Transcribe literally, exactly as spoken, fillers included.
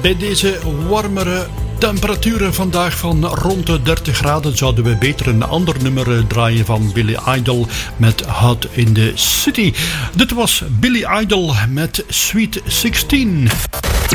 Bij deze warmere temperaturen vandaag van rond de dertig graden zouden we beter een ander nummer draaien van Billy Idol met Hot in the City. Dit was Billy Idol met Sweet zestien.